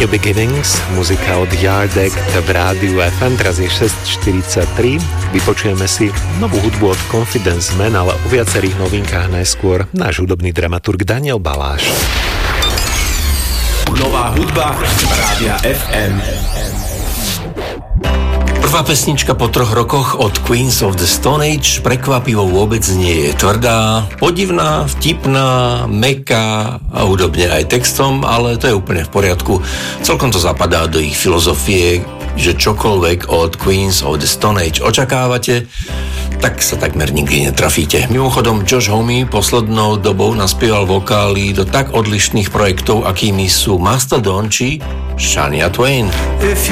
New Beginnings, muzika od Yardek v rádiu FM, teraz je 6:43. Vypočujeme si novú hudbu od Confidence Man, ale o viacerých novinkách najskôr náš hudobný dramaturg Daniel Baláš. Nová hudba Rádia FM. Prvá pesnička po 3 rokoch od Queens of the Stone Age prekvapivo vôbec nie je tvrdá, podivná, vtipná, mäkká a hudobne aj textom, ale to je úplne v poriadku. Celkom to zapadá do ich filozofie, že čokoľvek od Queens of the Stone Age očakávate, tak sa takmer nikdy netrafíte. Mimochodom, Josh Homme poslednou dobou naspieval vokály do tak odlišných projektov, akými sú Mastodon či Shania Twain.